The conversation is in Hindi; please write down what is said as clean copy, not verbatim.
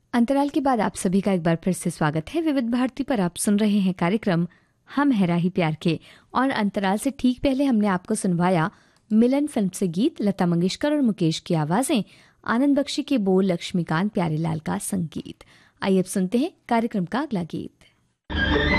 अंतराल के बाद आप सभी का एक बार फिर से स्वागत है। विविध भारती पर आप सुन रहे हैं कार्यक्रम हम हैं राही प्यार के। और अंतराल से ठीक पहले हमने आपको सुनवाया मिलन फिल्म से गीत, लता मंगेशकर और मुकेश की आवाजें, आनंद बख्शी के बोल, लक्ष्मीकांत प्यारेलाल का संगीत। आइए अब सुनते हैं कार्यक्रम का अगला गीत।